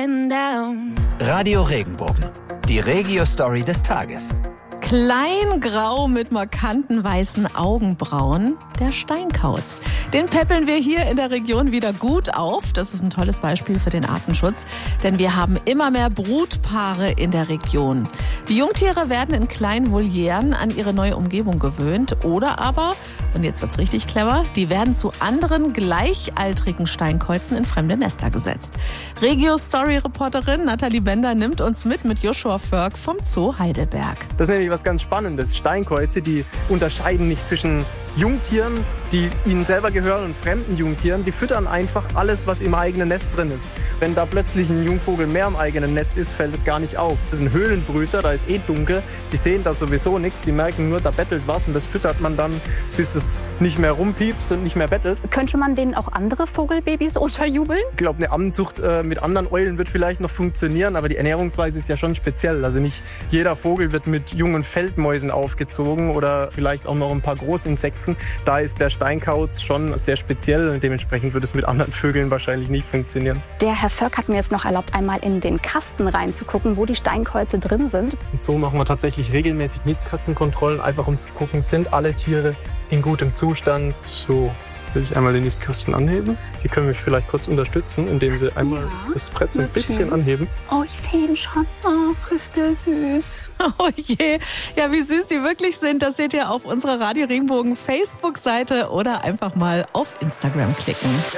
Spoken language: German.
going down. Radio Regenbogen, die Regio-Story des Tages. Kleingrau mit markanten weißen Augenbrauen, der Steinkauz. Den peppeln wir hier in der Region wieder gut auf. Das ist ein tolles Beispiel für den Artenschutz, denn wir haben immer mehr Brutpaare in der Region. Die Jungtiere werden in kleinen Volieren an ihre neue Umgebung gewöhnt oder aber, und jetzt wird's richtig clever, die werden zu anderen gleichaltrigen Steinkäuzen in fremde Nester gesetzt. Regio-Story-Reporterin Nathalie Bender nimmt uns mit Joshua Förk vom Zoo Heidelberg. Das ist nämlich was ganz Spannendes. Steinkäuze, die unterscheiden nicht zwischen Jungtieren, die ihnen selber gehören, und fremden Jungtieren. Die füttern einfach alles, was im eigenen Nest drin ist. Wenn da plötzlich ein Jungvogel mehr im eigenen Nest ist, fällt es gar nicht auf. Das sind Höhlenbrüter, da ist dunkel. Die sehen da sowieso nichts, die merken nur, da bettelt was, und das füttert man dann, bis es nicht mehr rumpiepst und nicht mehr bettelt. Könnte man denen auch andere Vogelbabys unterjubeln? Ich glaube, eine Ammenzucht mit anderen Eulen wird vielleicht noch funktionieren, aber die Ernährungsweise ist ja schon speziell. Also nicht jeder Vogel wird mit jungen Feldmäusen aufgezogen oder vielleicht auch noch ein paar Großinsekten. Da ist der Steinkauz schon sehr speziell und dementsprechend wird es mit anderen Vögeln wahrscheinlich nicht funktionieren. Der Herr Förk hat mir jetzt noch erlaubt, einmal in den Kasten reinzugucken, wo die Steinkäuze drin sind. Und so machen wir tatsächlich regelmäßig Nistkastenkontrollen, einfach um zu gucken, sind alle Tiere in gutem Zustand. So, will ich einmal den Nistkasten anheben. Sie können mich vielleicht kurz unterstützen, indem Sie einmal das Brett so ein bisschen anheben. Oh, ich sehe ihn schon. Oh, ist der süß. Oh je. Ja, wie süß die wirklich sind, das seht ihr auf unserer Radio Regenbogen Facebook-Seite oder einfach mal auf Instagram klicken.